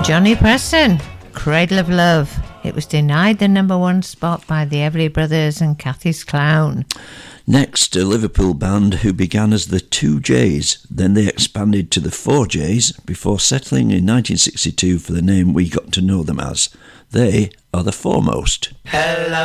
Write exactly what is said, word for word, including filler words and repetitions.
Johnny Preston, Cradle of Love. It was denied the number one spot by the Everly Brothers and Cathy's Clown. Next, a Liverpool band who began as the Two J's, then they expanded to the Four J's before settling in nineteen sixty-two for the name we got to know them as. They are the Foremost. Hello.